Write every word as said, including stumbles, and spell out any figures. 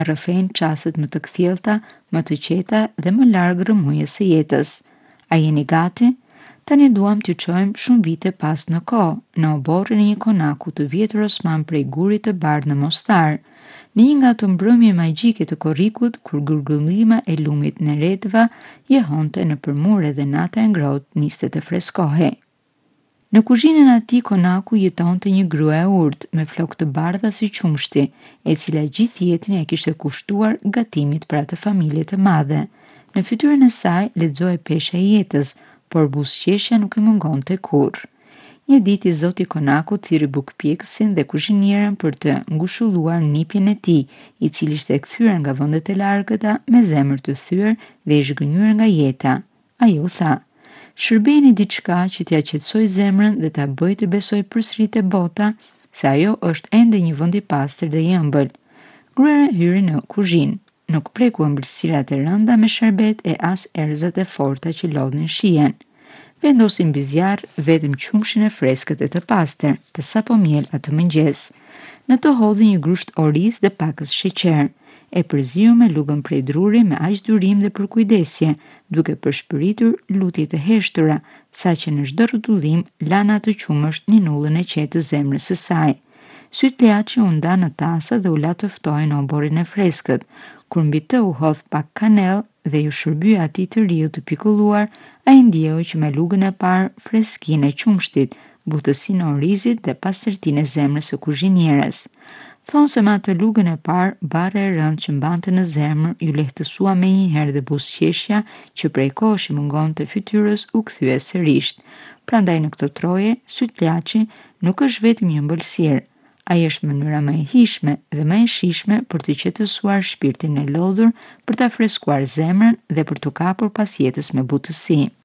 rrëfejnë çastet më të kthjellta, më të qeta dhe më larg rrëmujës së jetës. A jeni gati? Tani duam t'ju çojmë shumë vite pas në kohë, në oborrin e një konaku të vjetër Osman prej gurit të bardhë në Mostar, në një nga ato mbrëmje magjike të korrikut, kur gurgullima e lumit në Redva jehonte nëpër mure dhe nata e ngrohtë niste të freskohej. Në kuzhinën e atij konaku jetonte një grua e urtë, me flokë të bardha si qumshti, e cila gjithë jetën ja kishte kushtuar gatimit për atë familje të madhe. Në fytyrën e saj lexohej pesha e jetës, por buzëqeshja nuk i mungonte kurrë. Një ditë i zoti konakut thirri bukpjekësin dhe kuzhinierën për të ngushëlluar nipjen e tij, i cili ishte kthyer nga vendet e largëta me zemër të thyer dhe i zhgënjur nga jeta. Ai u tha: "Shërbeni diçka që t'ja qetësoj zemrën dhe ta bëj të besoj përsëri te bota se ajo është ende një vend i pastër dhe i ëmbël." Gruaja hyri në kuzhinë. Nuk preku ëmbëlsirat e rënda me sherbet e as erëzat e forta që lodhin shijen. Vendosi mbi zjarr vetëm qumshin e freskët e të pastër, të sapo miel atë mëngjes. Në të hodhi një grusht oriz dhe pakës sheqer. E përziu me lugën prej druri me aq durim dhe përkujdesje, duke përshpëritur lutje të heshtura, saqë në çdo rrotullim lana atë qumësht ninullën e qetë të zemrës së saj. Syt Leaçi u nda në tasa dhe u la të ftoj në oborrin e freskët. Kur mbi të u hodh pak kanell dhe ju shërbye atij të riu të pikolluar, ai ndjeu që me lugën e parë freskinë e qumshtit, butësinë e orizit dhe pastërtinë e zemrës së kuzhinierës. Thonë se me atë lugën e parë, barre e rëndë që mbante në zemër ju lehtësua me njëherë dhe buzëqeshja që prej kohësh i mungonte fytyrës u kthye sërish. Prandaj në këtë troje, Syt Leaçi nuk është vetëm një ëmbëlsirë, ai është mënyra më e hishme dhe më e shijshme për të qetësuar shpirtin e lodhur, për ta freskuar zemrën dhe për t'u kapur pas jetës me butësi.